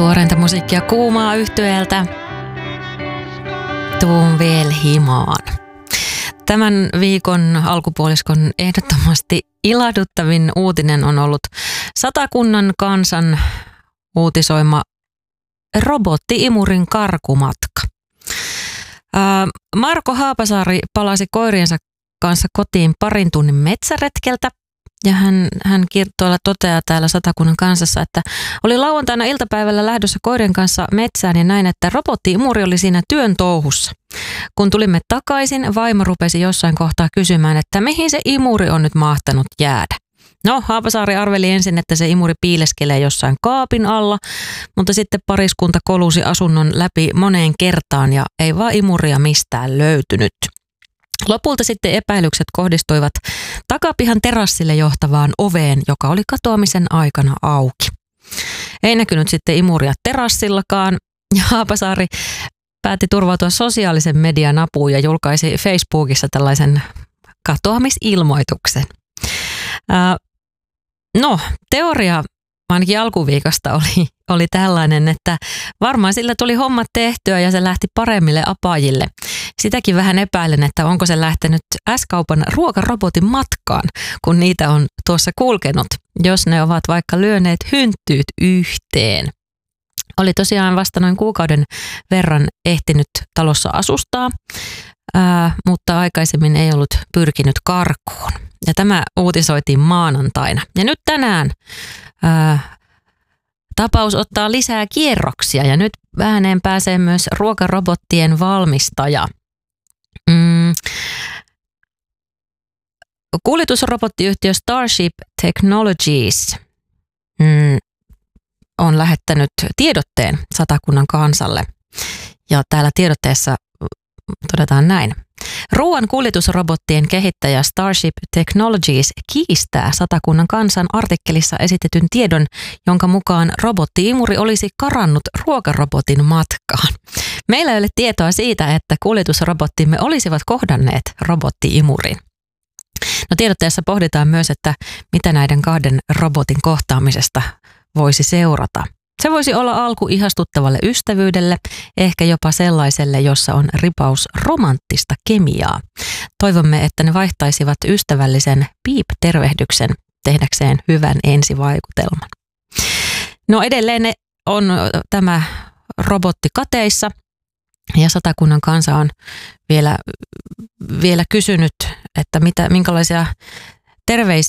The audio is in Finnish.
Tuoreinta musiikkia Kuumaa yhtyeeltä. Tuun veel himaan. Tämän viikon alkupuoliskon ehdottomasti ilahduttavin uutinen on ollut Satakunnan Kansan uutisoima robotti-imurin karkumatka. Marko Haapasaari palasi koiriensa kanssa kotiin parin tunnin metsäretkeltä. Ja hän toteaa täällä Satakunnan Kansassa, että oli lauantaina iltapäivällä lähdössä koirien kanssa metsään ja näin, että robotti-imuri oli siinä työn touhussa. Kun tulimme takaisin, vaimo rupesi jossain kohtaa kysymään, että mihin se imuri on nyt mahtanut jäädä. No, Haapasaari arveli ensin, että se imuri piileskelee jossain kaapin alla, mutta sitten pariskunta kolusi asunnon läpi moneen kertaan ja ei vaan imuria mistään löytynyt. Lopulta sitten epäilykset kohdistuivat takapihan terassille johtavaan oveen, joka oli katoamisen aikana auki. Ei näkynyt sitten imuria terassillakaan ja Haapasaari päätti turvautua sosiaalisen median apuun ja julkaisi Facebookissa tällaisen katoamisilmoituksen. Teoria ainakin alkuviikosta oli tällainen, että varmaan sillä tuli hommat tehtyä ja se lähti paremmille apajille. Sitäkin vähän epäilen, että onko se lähtenyt S-kaupan ruokarobotin matkaan, kun niitä on tuossa kulkenut, jos ne ovat vaikka lyöneet hynttyyt yhteen. Oli tosiaan vasta noin kuukauden verran ehtinyt talossa asustaa, mutta aikaisemmin ei ollut pyrkinyt karkuun. Ja tämä uutisoitiin maanantaina. Ja nyt tänään tapaus ottaa lisää kierroksia ja nyt ääneen pääsee myös ruokarobottien valmistaja. Kuljetusrobottiyhtiö Starship Technologies on lähettänyt tiedotteen Satakunnan Kansalle. Ja täällä tiedotteessa todetaan näin. Ruoan kuljetusrobottien kehittäjä Starship Technologies kiistää Satakunnan Kansan artikkelissa esitetyn tiedon, jonka mukaan robotti-imuri olisi karannut ruokarobotin matkaan. Meillä ei ole tietoa siitä, että kuljetusrobottimme olisivat kohdanneet robotti-imurin. No, tiedotteessa pohditaan myös, että mitä näiden kahden robotin kohtaamisesta voisi seurata. Se voisi olla alku ihastuttavalle ystävyydelle, ehkä jopa sellaiselle, jossa on ripaus romanttista kemiaa. Toivomme, että ne vaihtaisivat ystävällisen piip-tervehdyksen tehdäkseen hyvän ensivaikutelman. No, edelleen on tämä robotti kateissa ja Satakunnan Kansa on vielä kysynyt, että minkälaisia terveisiä